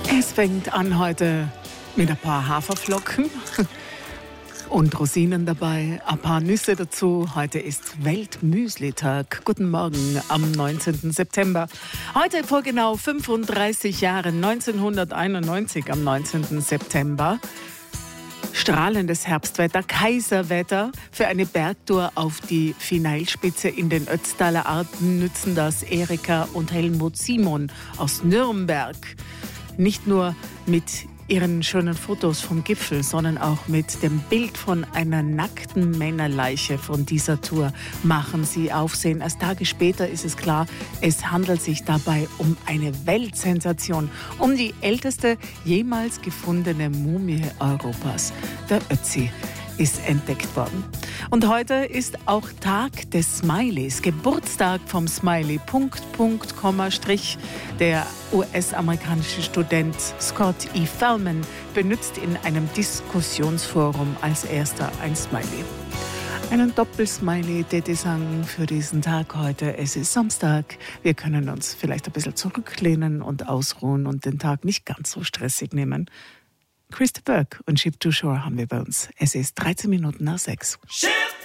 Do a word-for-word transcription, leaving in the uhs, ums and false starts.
Es fängt an heute mit ein paar Haferflocken und Rosinen dabei, ein paar Nüsse dazu. Heute ist Weltmüsli-Tag. Guten Morgen am neunzehnten September. Heute vor genau fünfunddreißig Jahren, neunzehnhunderteinundneunzig am neunzehnten September. Strahlendes Herbstwetter, Kaiserwetter. Für eine Bergtour auf die Finalspitze in den Ötztaler Alpen nützen das Erika und Helmut Simon aus Nürnberg. Nicht nur mit ihren schönen Fotos vom Gipfel, sondern auch mit dem Bild von einer nackten Männerleiche von dieser Tour machen sie Aufsehen. Erst Tage später ist es klar, es handelt sich dabei um eine Weltsensation, um die älteste jemals gefundene Mumie Europas. Der Ötzi ist entdeckt worden. Und heute ist auch Tag des Smileys, Geburtstag vom Smiley. Punkt, Punkt, Komma, Strich. Der U S-amerikanische Student Scott E. Fellman benutzt in einem Diskussionsforum als erster ein Smiley. Einen Doppelsmiley, Tete sagen für diesen Tag heute. Es ist Samstag. Wir können uns vielleicht ein bisschen zurücklehnen und ausruhen und den Tag nicht ganz so stressig nehmen. Christa Burke und Ship to Shore haben wir bei uns. Es ist dreizehn Minuten nach sechs. Ship